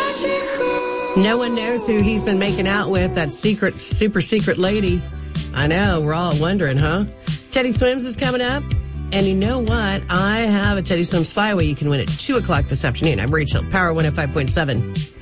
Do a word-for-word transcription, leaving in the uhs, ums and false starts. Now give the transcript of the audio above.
No one knows who he's been making out with, that secret, super secret lady. I know, we're all wondering, huh? Teddy Swims is coming up. And you know what? I have a Teddy Swims Flyaway you can win at two o'clock this afternoon. I'm Rachel, Power one oh five point seven.